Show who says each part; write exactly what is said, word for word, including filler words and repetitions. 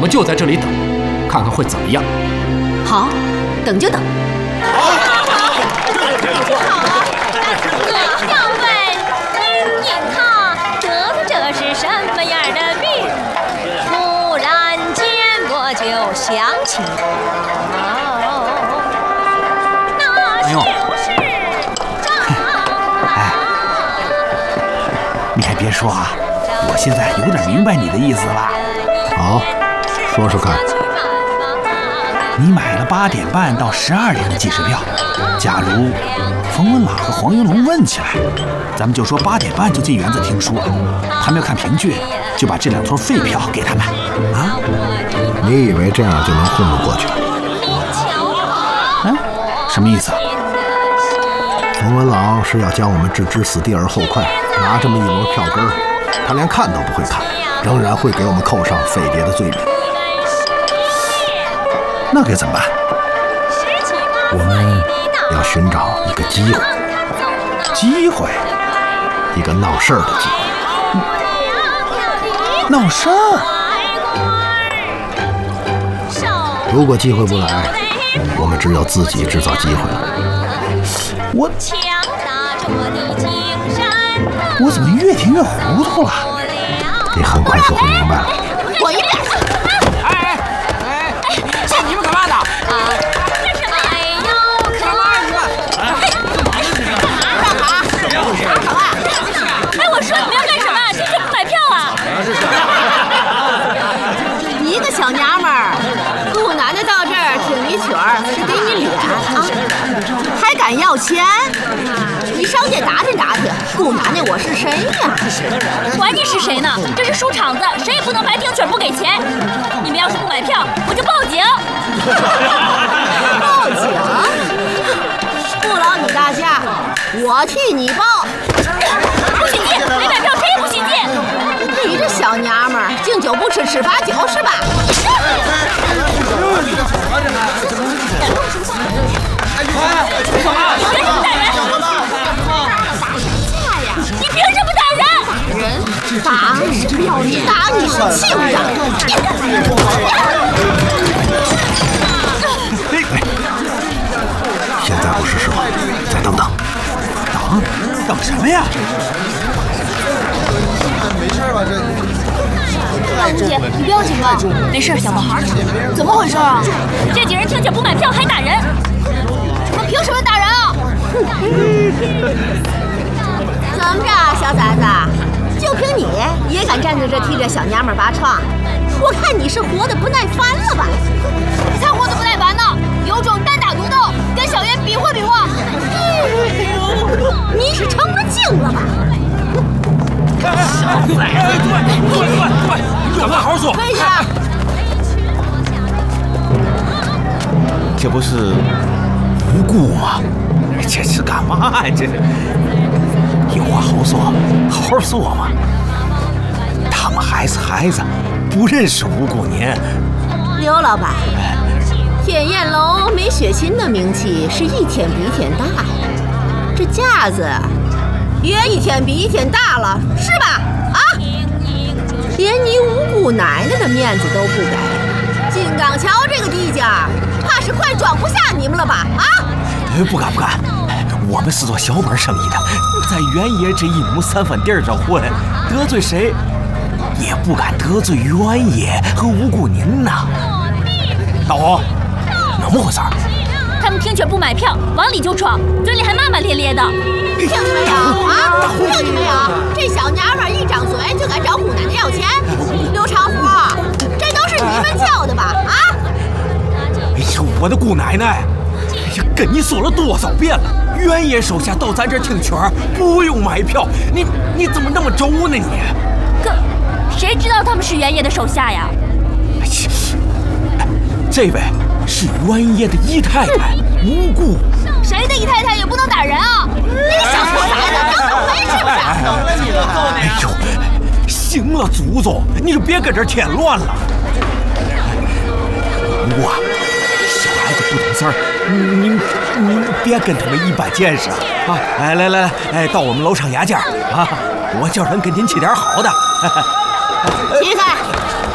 Speaker 1: 们就在这里等，看看会怎么样。
Speaker 2: 好，等就等。
Speaker 3: 好，要问您他得的这是什么样的病？突然间我就想起，哦，那就是张。
Speaker 4: 哎，你还别说啊，我现在有点明白你的意思了。
Speaker 5: 好，说说看。
Speaker 4: 你买了八点半到十二点的计时票，假如冯文朗和黄云龙问起来，咱们就说八点半就进园子听书了。他们要看评剧，就把这两撮废票给他们啊。
Speaker 5: 你以为这样就能混得过去？
Speaker 4: 嗯，什么意思啊？
Speaker 5: 冯文朗是要将我们置之死地而后快，拿这么一摞票根儿，他连看都不会看，仍然会给我们扣上匪谍的罪名。
Speaker 4: 那该怎么办？
Speaker 5: 我们要寻找一个机会，
Speaker 4: 机会，
Speaker 5: 一个闹事儿的机会。
Speaker 4: 闹事儿？
Speaker 5: 如果机会不来，我们只有自己制造机会了。
Speaker 4: 我我怎么越听越糊涂了？
Speaker 5: 你很快就会明白了。
Speaker 2: 滚一边！
Speaker 1: 哎哎哎！你们干嘛的？
Speaker 3: 啊，这是哎呦，可
Speaker 1: 干嘛你们？哎，
Speaker 2: 干嘛？干什么？
Speaker 3: 哎，我说你们要干什么？进去不买票啊？
Speaker 2: 一个小娘们儿，顾奶奶到这儿听你曲儿是给你脸啊，还敢要钱？你上街打听打听，顾奶奶我是谁呀？
Speaker 3: 管你是谁呢？这是书场子，谁也不能白听曲不给钱。你们要是不买票，我就报警。
Speaker 2: 报警？不劳你大驾，我替你报。
Speaker 3: 不许进，没买票谁也不许进。
Speaker 2: 你这小娘们儿，敬酒不吃吃罚酒是吧？
Speaker 3: 你凭什么打人？
Speaker 2: 人打你是不要脸，打你是气人。
Speaker 5: 现在不是时候，再等等。
Speaker 4: 等等什么呀？
Speaker 6: 没事吧？这
Speaker 2: 大吴姐，你不要紧吧？
Speaker 3: 没事，小宝。
Speaker 2: 怎么回事啊？
Speaker 3: 这几人听讲不买票还打人，
Speaker 2: 你们凭什么打人啊？怎么着，小崽子？就凭你也敢站在这替这小娘们拔创？我看你是活得不耐烦了吧？你才活得不耐烦呢！有种单打独斗，跟小袁比划比划。你是成了精了吧？
Speaker 1: 小崽子，对对对对，干嘛好好说？
Speaker 2: 为啥？
Speaker 4: 这不是无辜吗？这是干嘛呀？这是有话好说，好好说嘛。他们还是孩子，不认识无辜您。
Speaker 2: 刘老板，天燕楼梅雪琴的名气是一天比一天大呀，这架子也一天比一天大了，是吧？啊！连你五姑奶奶的面子都不给，金刚桥这个地价，怕是快装不下你们了吧？啊！
Speaker 4: 不敢不敢，我们是做小本生意的，在原野这一亩三分地儿上混，得罪谁也不敢得罪原野和无辜您呐。大王，怎么回事？
Speaker 3: 他们听曲不买票，往里就闯，嘴里还骂骂咧咧的。
Speaker 2: 听见没有啊？听见没有？这小娘们一张嘴就敢找姑奶奶要钱，刘长福，这都是你们教的吧？啊！
Speaker 4: 哎呦，我的姑奶奶！哎呀，跟你说了多少遍了，原野手下到咱这儿听曲儿不用买票，你你怎么那么轴呢你？
Speaker 3: 可谁知道他们是原野的手下呀？
Speaker 4: 哎呀，这位是原野的姨太太，无辜。
Speaker 3: 谁的姨太太也不能打人啊！
Speaker 2: 你个小兔崽子，当倒霉是不是？
Speaker 4: 哎呦，行了，祖宗，你就别跟这儿添乱了。不过，小孩子不懂事儿，您您别跟他们一般见识啊！哎，来来来，哎，到我们楼上牙尖啊，我叫人给您沏点好的。
Speaker 2: 起开！